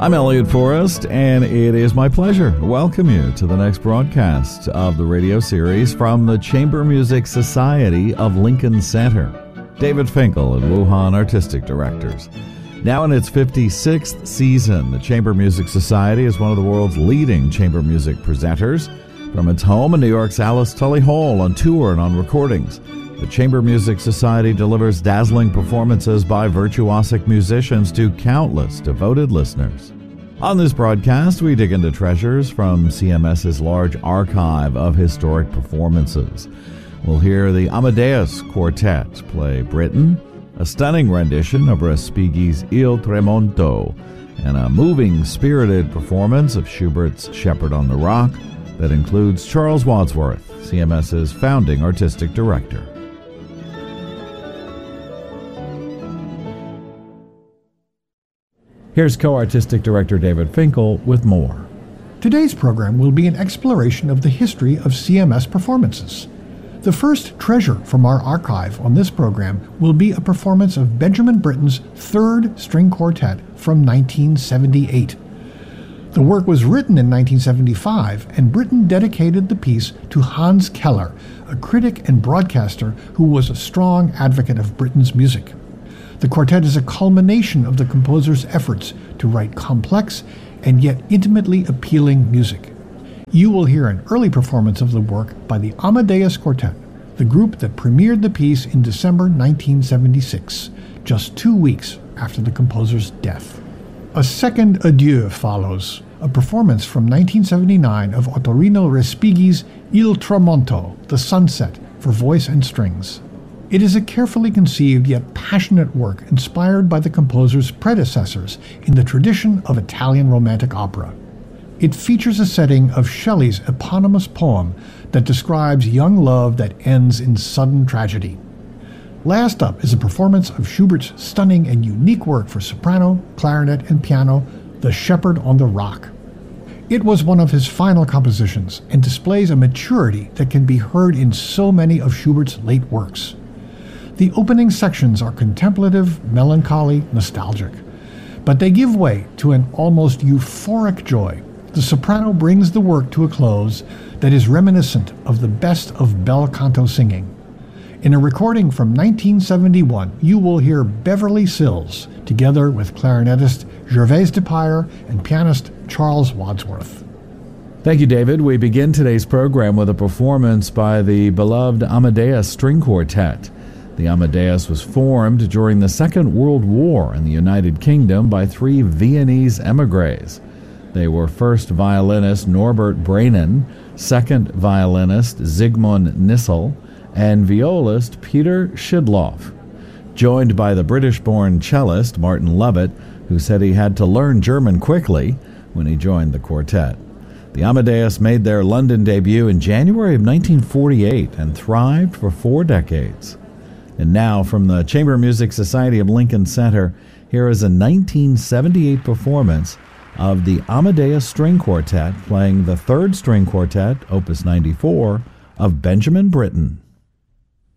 I'm Elliot Forrest, and it is my pleasure to welcome you to the next broadcast of the radio series from the Chamber Music Society of Lincoln Center. David Finkel and Wuhan Artistic Directors. Now in its 56th season, the Chamber Music Society is one of the world's leading chamber music presenters. From its home in New York's Alice Tully Hall on tour and on recordings, the Chamber Music Society delivers dazzling performances by virtuosic musicians to countless devoted listeners. On this broadcast, we dig into treasures from CMS's large archive of historic performances. We'll hear the Amadeus Quartet play Britain, a stunning rendition of Respighi's Il Tramonto, and a moving, spirited performance of Schubert's Shepherd on the Rock that includes Charles Wadsworth, CMS's founding artistic director. Here's co-artistic director David Finkel with more. Today's program will be an exploration of the history of CMS performances. The first treasure from our archive on this program will be a performance of Benjamin Britten's Third String Quartet from 1978. The work was written in 1975, and Britten dedicated the piece to Hans Keller, a critic and broadcaster who was a strong advocate of Britten's music. The quartet is a culmination of the composer's efforts to write complex and yet intimately appealing music. You will hear an early performance of the work by the Amadeus Quartet, the group that premiered the piece in December 1976, just 2 weeks after the composer's death. A second adieu follows, a performance from 1979 of Ottorino Respighi's Il Tramonto, The Sunset, for voice and strings. It is a carefully conceived yet passionate work inspired by the composer's predecessors in the tradition of Italian Romantic opera. It features a setting of Shelley's eponymous poem that describes young love that ends in sudden tragedy. Last up is a performance of Schubert's stunning and unique work for soprano, clarinet, and piano, The Shepherd on the Rock. It was one of his final compositions and displays a maturity that can be heard in so many of Schubert's late works. The opening sections are contemplative, melancholy, nostalgic, but they give way to an almost euphoric joy. The soprano brings the work to a close that is reminiscent of the best of bel canto singing. In a recording from 1971, you will hear Beverly Sills together with clarinetist Gervais Depire and pianist Charles Wadsworth. Thank you, David. We begin today's program with a performance by the beloved Amadeus String Quartet. The Amadeus was formed during the Second World War in the United Kingdom by 3 Viennese émigrés. They were first violinist Norbert Braenen, second violinist Zygmunt Nissel, and violist Peter Schidloff. Joined by the British-born cellist Martin Lovett, who said he had to learn German quickly when he joined the quartet. The Amadeus made their London debut in January of 1948 and thrived for 4 decades. And now, from the Chamber Music Society of Lincoln Center, here is a 1978 performance of the Amadeus String Quartet playing the Third String Quartet, Opus 94, of Benjamin Britten.